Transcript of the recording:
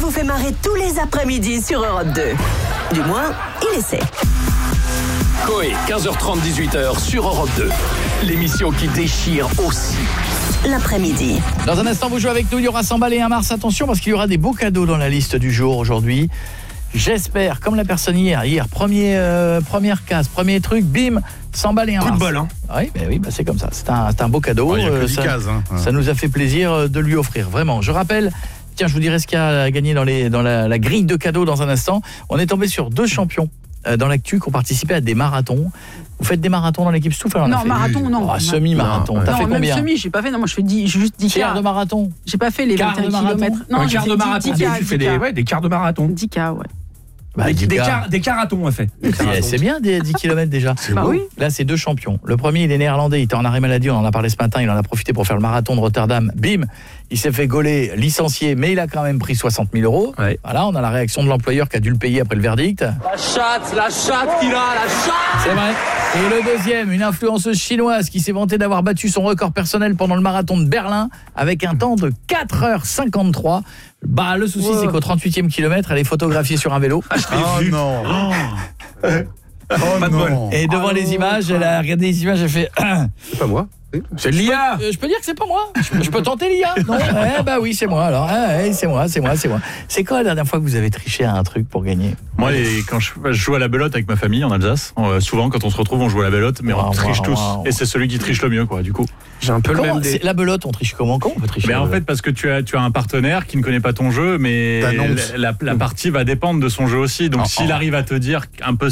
vous fait marrer tous les après-midi sur Europe 2. Du moins, il essaie. Coé, 15h30, 18h sur Europe 2. L'émission qui déchire aussi l'après-midi. Dans un instant, vous jouez avec nous, il y aura 100 balles et un Mars. Attention, parce qu'il y aura des beaux cadeaux dans la liste du jour aujourd'hui. J'espère, comme la personne hier, première case, premier truc, bim, 100 balles et un Mars. Coup de bol, hein. Oui, c'est comme ça. C'est un beau cadeau. Il y a que 10 cases, hein. Ça nous a fait plaisir de lui offrir, vraiment. Je rappelle, tiens, je vous dirai ce qu'il y a à gagner dans la grille de cadeaux dans un instant. On est tombé sur 2 champions dans l'actu qui ont participé à des marathons. Vous faites des marathons dans l'équipe Stouff? Non, marathon, non. Semi-marathon. T'as fait même combien? semi, j'ai pas fait. Non, moi je fais juste 10 quarts quarts de marathon. J'ai pas fait les 21 km. Non, quart de marathon. Tu fais des quarts de marathon. 10 quarts, ouais. Des carathons, on fait. C'est bien des 10 km déjà. Oui. Là, c'est 2 champions. Le premier, il est néerlandais, il était en arrêt maladie, on en a parlé ce matin, il en a profité pour faire le marathon de Rotterdam. Bim, il s'est fait gauler, licencié, mais il a quand même pris 60 000 €. Ouais. Voilà, on a la réaction de l'employeur qui a dû le payer après le verdict. La chatte qu'il a, la chatte. C'est vrai. Et le deuxième, une influenceuse chinoise qui s'est vantée d'avoir battu son record personnel pendant le marathon de Berlin avec un temps de 4h53. Bah, le souci, c'est qu'au 38e kilomètre, elle est photographiée sur un vélo. Oh non. Pas de bol. Et devant les images, elle a regardé les images, elle fait... C'est pas moi. C'est l'IA. Je peux dire que c'est pas moi. Je peux tenter l'IA. Non. Bah oui, c'est moi alors. C'est moi. C'est quoi la dernière fois que vous avez triché à un truc pour gagner? Moi, quand je joue à la belote avec ma famille en Alsace, souvent quand on se retrouve, on joue à la belote, mais on triche tous. Et c'est celui qui triche le mieux, quoi. Du coup, j'ai un peu le même. La belote, on triche comment? Comment on peut tricher? Mais en fait, parce que tu as un partenaire qui ne connaît pas ton jeu, mais la partie va dépendre de son jeu aussi. Donc, s'il arrive à te dire un peu